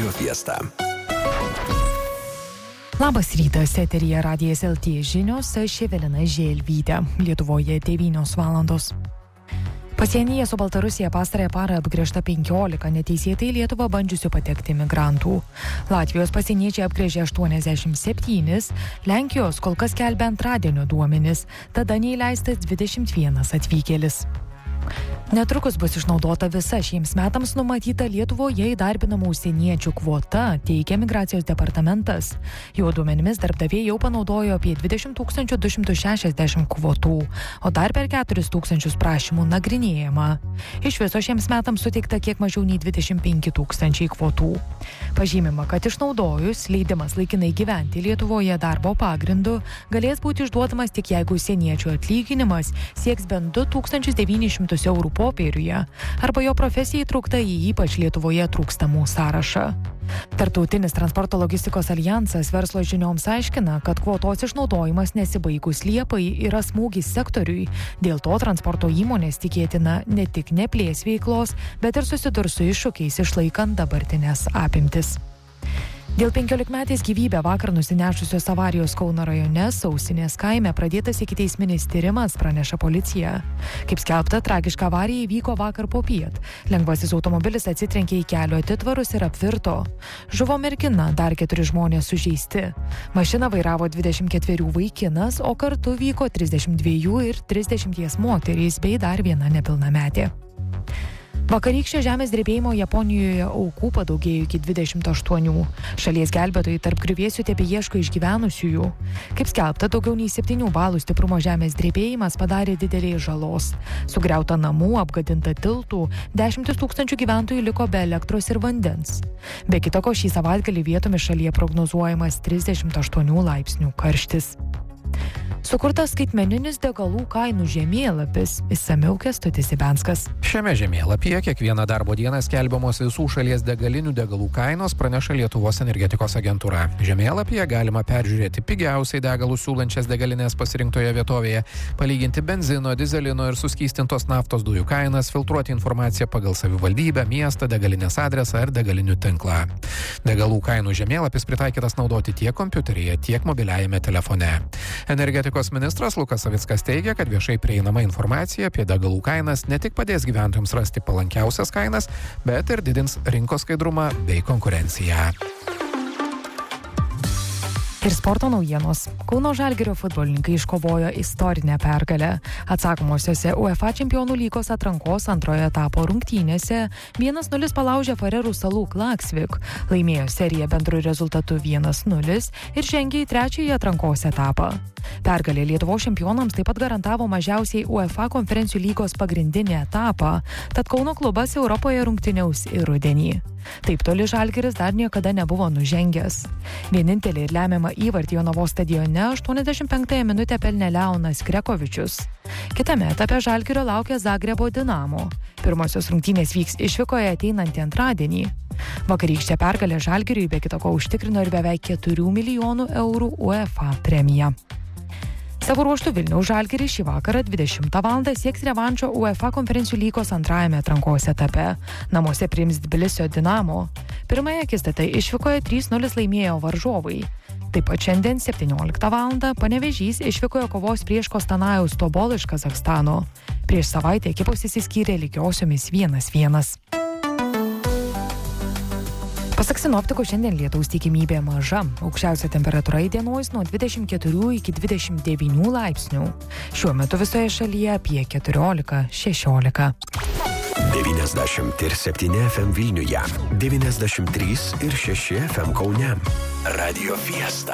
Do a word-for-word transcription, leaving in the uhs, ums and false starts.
Radio Fiesta. Labas rytas, eteryje Radijas L T žinios, aš Evelina Želvytė. Lietuvoje devynios valandos. Pasienyje su Baltarusija pastarąją parą apgręžta penkiolika neteisėtai į Lietuvą bandžiusių patekti migrantų. Latvijos pasieniečiai apgręžė aštuoniasdešimt septyni, Lenkijos kol kas skelbia antradienio duomenis, tada neįleistas dvidešimt vienas atvykėlis. Netrukus bus išnaudota visa šiems metams numatyta Lietuvoje įdarbinamų užsieniečių kvota, teigia Migracijos departamentas. Jo duomenimis darbdaviai jau panaudojo apie dvidešimt tūkstančių du šimtus šešiasdešimt kvotų, o dar per keturis tūkstančius prašymų nagrinėjama. Iš viso šiems metams suteikta kiek mažiau nei dvidešimt penki tūkstančiai kvotų. Pažymima, kad išnaudojus leidimas laikinai gyventi Lietuvoje darbo pagrindu galės būti išduodamas tik jeigu užsieniečių atlyginimas sieks bent du tūkstančius devynis šimtus eurų popieriuje, arba jo profesija įtraukta į ypač Lietuvoje trūkstamų sąrašą. Tarptautinis transporto logistikos alijansas verslo žinioms aiškina, kad kvotos išnaudojimas nesibaigus Liepai yra smūgis sektoriui. Dėl to transporto įmonės tikėtina ne tik neplės veiklos, bet ir susidurs su iššūkiais išlaikant dabartinės apimtis. Dėl penkiolikmetės gyvybę vakar nusinešusios avarijos Kauno rajone Sausinės kaime pradėtas ikiteisminis tyrimas, praneša policija. Kaip skelbta, tragiška avarija įvyko vakar popiet. Lengvasis automobilis atsitrenkė į kelio atitvarus ir apvirto. Žuvo mergina, dar keturi žmonės sužeisti. Mašiną vairavo dvidešimt ketverių vaikinas, o kartu vyko trisdešimt dviejų ir trisdešimties moterys bei dar viena nepilnametė. Vakarykščio žemės drebėjimo Japonijoje aukų padaugėjo iki dvidešimt aštuonių. Šalies gelbėtojai tarp griuvėsių tebeieško išgyvenusiųjų. Kaip skelbta, daugiau nei septynių balų stiprumo žemės drebėjimas padarė didelės žalos. Sugriauta namų, apgadinta tiltų, dešimtis tūkstančių gyventojų liko be elektros ir vandens. Be kita ko, šį savaitgalį vietomis šalyje prognozuojamas trisdešimt aštuonių laipsnių karštis. Sukurtas skaitmeninis degalų kainų žemėlapis, išsamiau Kęstutis Ibenskas. Šiame žemėlapyje kiekvieną darbo dieną skelbiamos visų šalies degalinių degalų kainos, praneša Lietuvos energetikos agentūra. Žemėlapyje galima peržiūrėti pigiausiai degalų siūlančias degalinės pasirinktoje vietovėje, palyginti benzino, dizelino ir suskystintos naftos dujų kainas, filtruoti informaciją pagal savivaldybę, miestą, degalinės adresą ar degalinių tinklą. Degalų kainų žemėlapis pritaikytas naudoti tiek kompiuteryje, tiek mobiliajame telefone. Energetikos ministras Lukas Savickas teigia, kad viešai prieinama informacija apie degalų kainas ne tik padės gyventojams rasti palankiausias kainas, bet ir didins rinkos skaidrumą bei konkurenciją. Ir sporto naujienos. Kauno Žalgirio futbolininkai iškovojo istorinę pergalę. Atsakomosiose UEFA čempionų lygos atrankos antrojo etapo rungtynėse vienas nulis palaužė Farerų salų Klaksvik, laimėjo seriją bendru rezultatu vienas nulis ir žengė į trečiąjį atrankos etapą. Pergalė Lietuvos čempionams taip pat garantavo mažiausiai UEFA konferencijų lygos pagrindinį etapą, tad Kauno klubas Europoje rungtyniaus ir rudenį. Taip toli Žalgiris dar niekada nebuvo nužengęs. Vienintelį ir lemiamą įvartį Jonavos stadione aštuoniasdešimt penktąją minutę pelnė Leonas Grekovičius. Kitame etape Žalgirio laukia Zagrebo Dinamo. Pirmosios rungtynės vyks išvykoje ateinantį antradienį. Vakarykštė pergalė Žalgiriui be kita ko užtikrino ir beveik keturių milijonų eurų UEFA premiją. Savo ruožtu Vilniaus Žalgiris šį vakarą dvidešimtą valandą sieks revanšo UEFA konferencijų lygos antrajame atrankos etape. Namuose priims Tbilisio Dinamo. Pirmąją akistatą išvykoje trys nulis laimėjo varžovai. Taip pat šiandien septynioliktą valandą Panevėžys išvykoje kovos prieš Kostanajaus Tobol iš Kazachstano. Prieš savaitę ekipos išsiskyrė lygiosiomis vienas vienas. Pasak sinoptikų, šiandien lietaus tikimybė maža. Aukščiausia temperatūra įdienojus nuo dvidešimt keturių iki dvidešimt devynių laipsnių. Šiuo metu visoje šalyje apie keturiolika šešiolika. devyniasdešimt septyni F M Vilniuje, devyniasdešimt trys ir šeši F M Kaune. Radio Fiesta.